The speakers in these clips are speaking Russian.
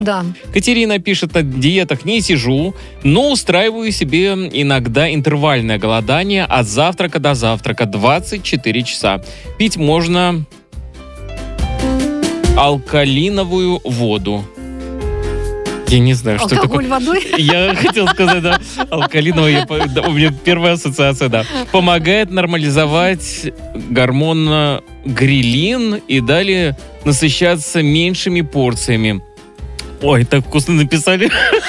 Да. Катерина пишет: на диетах не сижу, но устраиваю себе иногда интервальное голодание от завтрака до завтрака 24 часа. Пить можно алкалиновую воду. Я не знаю, что это такое. Алкоголь водой? Я хотел сказать, да, алкалиновая, у меня первая ассоциация, да. Помогает нормализовать гормон грелин и далее насыщаться меньшими порциями. Ой, так вкусно написали.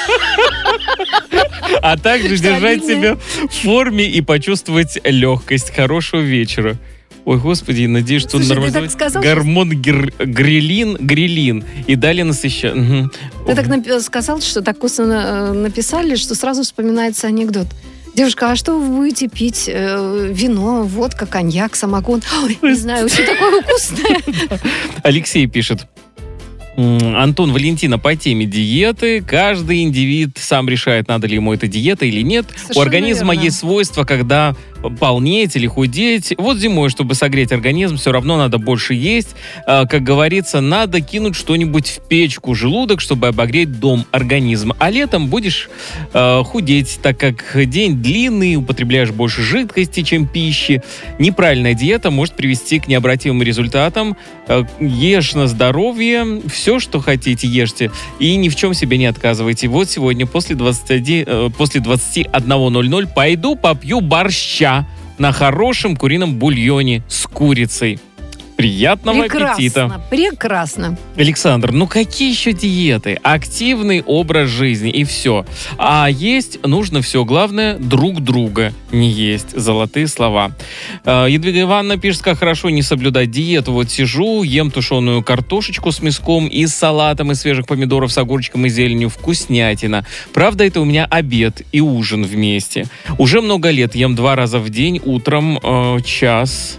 А также держать себя в форме и почувствовать легкость. Хорошего вечера. Ой, господи, надеюсь, что он нормально. Гормон грелин и далее насыщать. Ты так сказал, что так вкусно написали, что сразу вспоминается анекдот. Девушка, а что вы будете пить? Вино, водка, коньяк, самогон? Ой, не знаю, все такое вкусное. Алексей пишет. Антон, Валентина, по теме диеты. Каждый индивид сам решает, надо ли ему эта диета или нет. Совершенно У организма верно. есть свойства, когда полнеть или худеть. Вот зимой, чтобы согреть организм, все равно надо больше есть. Как говорится, надо кинуть что-нибудь в печку, желудок, чтобы обогреть дом организма. А летом будешь худеть, так как день длинный, употребляешь больше жидкости, чем пищи. Неправильная диета может привести к необратимым результатам. Ешь на здоровье, все, что хотите, ешьте. И ни в чем себе не отказывайте. Вот сегодня после 21:00 пойду попью борща на хорошем курином бульоне с курицей. Приятного аппетита. Прекрасно. Александр, ну какие еще диеты? Активный образ жизни и все. А есть нужно все. Главное, друг друга не есть. Золотые слова. Едвига Ивановна пишет, как хорошо не соблюдать диету. Вот сижу, ем тушеную картошечку с мяском и с салатом из свежих помидоров с огурчиком и зеленью. Вкуснятина. Правда, это у меня обед и ужин вместе. Уже много лет ем 2 раза в день. Утром час...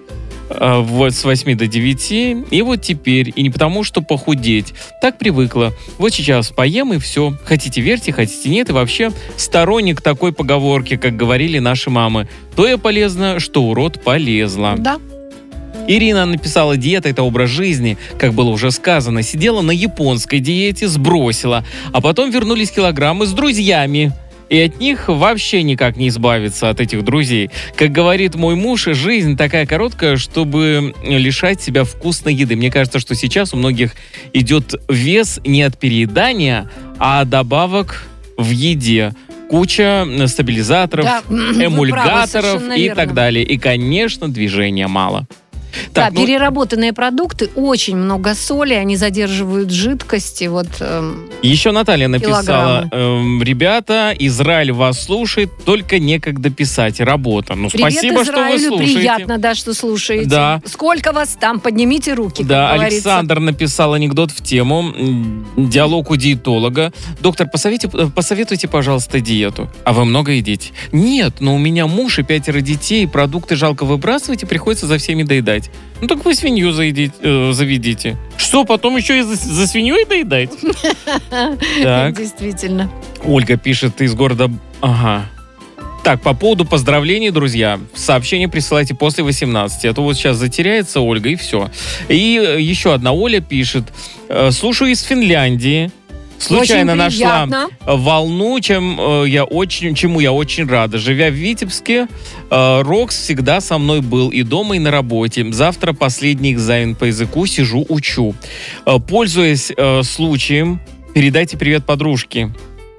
Вот с 8 до 9, и вот теперь, и не потому, что похудеть, так привыкла. Вот сейчас поем, и все. Хотите верьте, хотите нет, и вообще сторонник такой поговорки, как говорили наши мамы. То я полезна, что урод полезла. Да. Ирина написала: диета – это образ жизни, как было уже сказано. Сидела на японской диете, сбросила, а потом вернулись килограммы с друзьями. И от них вообще никак не избавиться, от этих друзей. Как говорит мой муж, жизнь такая короткая, чтобы лишать себя вкусной еды. Мне кажется, что сейчас у многих идет вес не от переедания, а от добавок в еде. Куча стабилизаторов, Да, эмульгаторов правы, и верно. так далее. И, конечно, движения мало. Да, Так, ну, переработанные продукты, очень много соли, они задерживают жидкости. Вот, еще Наталья написала: ребята, Израиль вас слушает, только некогда писать. Работа. Ну, привет спасибо, что вы Израилю, слушаете. приятно, да, что слушаете. Да. Сколько вас там? Поднимите руки, Да, как говорится. Александр написал анекдот в тему диалог у диетолога. Доктор, посоветуйте, пожалуйста, диету. А вы много едите? Нет, но у меня муж и 5 детей, продукты жалко выбрасывать, и приходится за всеми доедать. Ну так вы свинью заведите. Что, потом еще и за свиньей доедать? Так. Действительно. Ольга пишет из города... Ага. Так, по поводу поздравлений, друзья, сообщение присылайте после 18, а то вот сейчас затеряется Ольга, и все. И еще одна Оля пишет: слушаю из Финляндии. Случайно Очень нашла приятно. волну, чему я очень рада. Живя в Витебске, Рокс всегда со мной был и дома, и на работе. Завтра последний экзамен по языку, сижу, учу. Пользуясь случаем, передайте привет подружке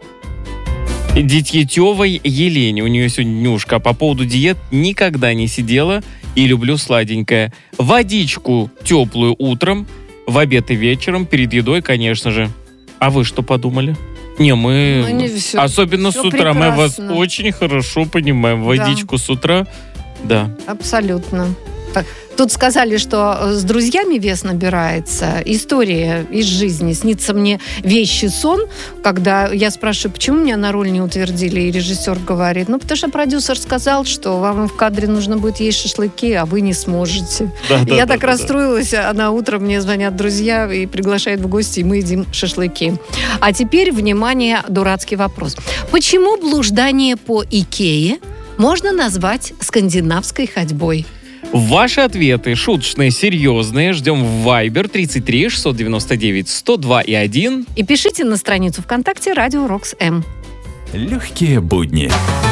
Дитьетевой Елене. У нее сегодня днюшка. По поводу диет никогда не сидела и люблю сладенькое. Водичку теплую утром, в обед и вечером, перед едой, конечно же. А вы что подумали? Не, мы... Ну, не всё- особенно всё с утра. Мы вас прекрасно. очень хорошо понимаем. Водичку с утра. Да. Абсолютно. Тут сказали, что с друзьями вес набирается. История из жизни. Снится мне вещий сон, когда я спрашиваю, почему меня на роль не утвердили, и режиссер говорит, ну, потому что продюсер сказал, что вам в кадре нужно будет есть шашлыки, а вы не сможете. Я так расстроилась, а на утро мне звонят друзья и приглашают в гости, и мы едим шашлыки. А теперь, внимание, дурацкий вопрос. Почему блуждание по Икее можно назвать скандинавской ходьбой? Ваши ответы шуточные, серьезные. Ждем в Viber 33 699 102 и 1. И пишите на страницу ВКонтакте «Радио Рокс М». Легкие будни.